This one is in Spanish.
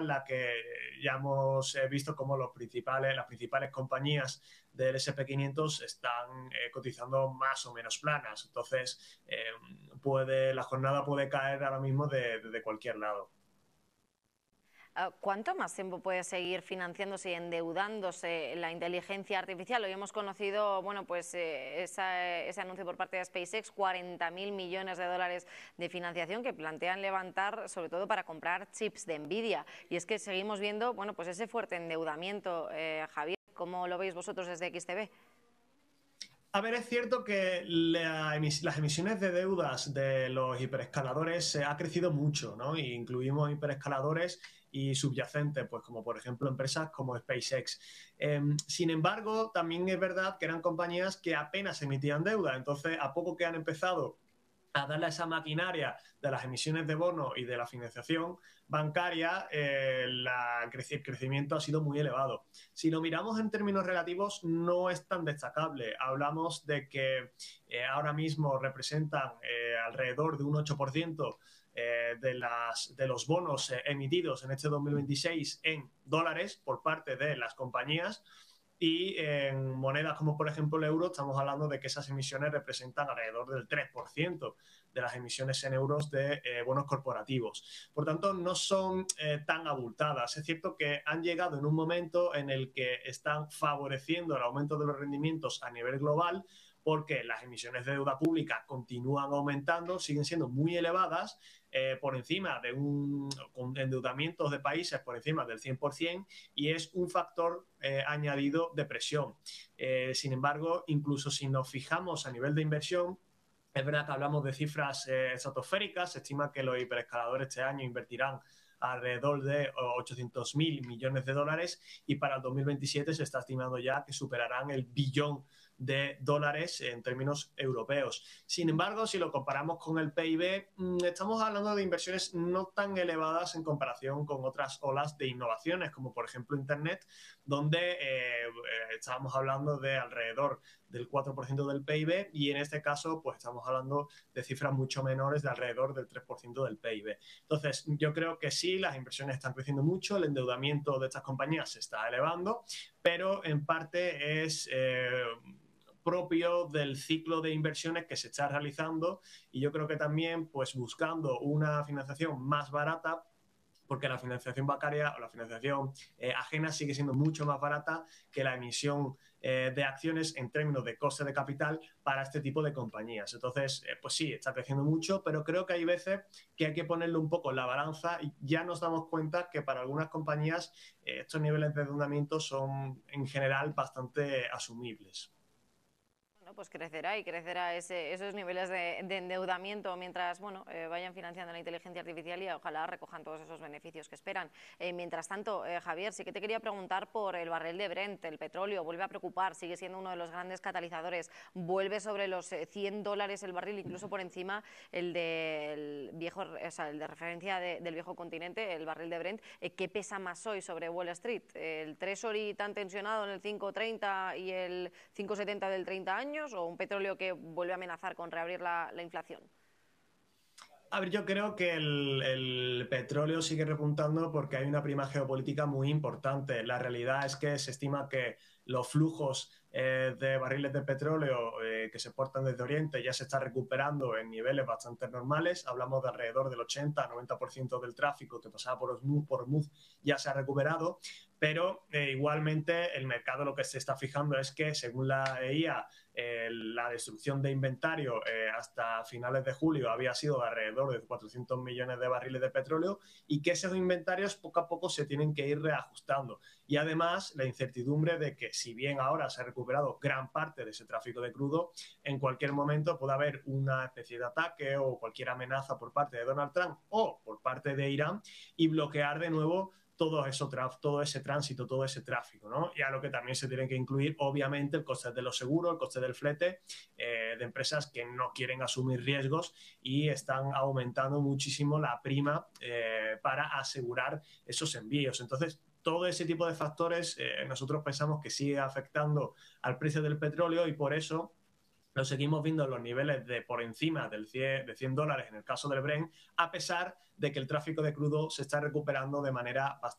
la que ya hemos visto cómo las principales compañías del S&P 500 están cotizando más o menos planas. Entonces, la jornada puede caer ahora mismo de cualquier lado. ¿Cuánto más tiempo puede seguir financiándose y endeudándose la inteligencia artificial? Hoy hemos conocido, bueno, pues ese anuncio por parte de SpaceX, 40.000 millones de dólares de financiación que plantean levantar, sobre todo para comprar chips de Nvidia. Y es que seguimos viendo, bueno, pues ese fuerte endeudamiento. Javier, ¿cómo lo veis vosotros desde XTB? A ver, es cierto que las emisiones de deudas de los hiperescaladores ha crecido mucho, ¿no? Y incluimos hiperescaladores y subyacentes, pues como por ejemplo empresas como SpaceX. Sin embargo, también es verdad que eran compañías que apenas emitían deuda, entonces a poco que han empezado a darle a esa maquinaria de las emisiones de bonos y de la financiación bancaria, el crecimiento ha sido muy elevado. Si lo miramos en términos relativos, no es tan destacable. Hablamos de que ahora mismo representan alrededor de un 8% de los bonos emitidos en este 2026 en dólares por parte de las compañías. Y en monedas como por ejemplo el euro estamos hablando de que esas emisiones representan alrededor del 3% de las emisiones en euros de bonos corporativos. Por tanto, no son tan abultadas. Es cierto que han llegado en un momento en el que están favoreciendo el aumento de los rendimientos a nivel global, porque las emisiones de deuda pública continúan aumentando, siguen siendo muy elevadas, por encima con endeudamientos de países por encima del 100%, y es un factor añadido de presión. Sin embargo, incluso si nos fijamos a nivel de inversión, es verdad que hablamos de cifras estratosféricas. Se estima que los hiperescaladores este año invertirán alrededor de 800.000 millones de dólares, y para el 2027 se está estimando ya que superarán el billón de dólares en términos europeos. Sin embargo, si lo comparamos con el PIB, estamos hablando de inversiones no tan elevadas en comparación con otras olas de innovaciones, como por ejemplo Internet, donde estábamos hablando de alrededor del 4% del PIB, y en este caso pues estamos hablando de cifras mucho menores, de alrededor del 3% del PIB. Entonces, yo creo que sí, las inversiones están creciendo mucho, el endeudamiento de estas compañías se está elevando, pero en parte es propio del ciclo de inversiones que se está realizando, y yo creo que también pues buscando una financiación más barata, porque la financiación bancaria o la financiación ajena sigue siendo mucho más barata que la emisión de acciones en términos de coste de capital para este tipo de compañías. Entonces, pues sí, está creciendo mucho, pero creo que hay veces que hay que ponerlo un poco en la balanza, y ya nos damos cuenta que para algunas compañías estos niveles de endeudamiento son en general bastante asumibles. Bueno, pues crecerá y crecerá esos niveles de endeudamiento mientras bueno, vayan financiando la inteligencia artificial, y ojalá recojan todos esos beneficios que esperan. Mientras tanto, Javier, sí que te quería preguntar por el barril de Brent. El petróleo vuelve a preocupar, sigue siendo uno de los grandes catalizadores, vuelve sobre los $100 el barril, incluso por encima el del viejo, o sea, el de referencia del viejo continente, el barril de Brent. ¿Qué pesa más hoy sobre Wall Street? ¿El Treasury tan tensionado en el 5,30 y el 5,70 del 30 años, o un petróleo que vuelve a amenazar con reabrir la inflación? A ver, yo creo que el petróleo sigue repuntando porque hay una prima geopolítica muy importante. La realidad es que se estima que los flujos de barriles de petróleo que se portan desde Oriente ya se está recuperando en niveles bastante normales. Hablamos de alrededor del 80-90% del tráfico que pasaba por Hormuz ya se ha recuperado, pero igualmente el mercado lo que se está fijando es que, según la EIA, la destrucción de inventario hasta finales de julio había sido de alrededor de 400 millones de barriles de petróleo, y que esos inventarios poco a poco se tienen que ir reajustando. Y además la incertidumbre de que, si bien ahora se ha recuperado gran parte de ese tráfico de crudo, en cualquier momento puede haber una especie de ataque o cualquier amenaza por parte de Donald Trump o por parte de Irán, y bloquear de nuevo todo ese tránsito, todo ese tráfico, ¿no? Y a lo que también se tiene que incluir, obviamente, el coste de los seguros, el coste del flete, de empresas que no quieren asumir riesgos y están aumentando muchísimo la prima para asegurar esos envíos. Entonces, todo ese tipo de factores nosotros pensamos que sigue afectando al precio del petróleo, y por eso lo seguimos viendo en los niveles de por encima de $100 en el caso del Brent, a pesar de que el tráfico de crudo se está recuperando de manera bastante